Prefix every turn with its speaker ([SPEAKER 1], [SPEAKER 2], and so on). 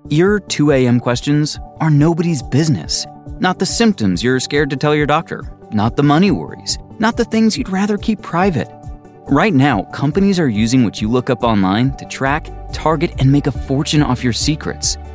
[SPEAKER 1] Your 2 a.m. questions are nobody's business. Not the symptoms you're scared to tell your doctor. Not the money worries. Not the things you'd rather keep private. Right now, companies are using what you look up online to track, target, and make a fortune off your secrets.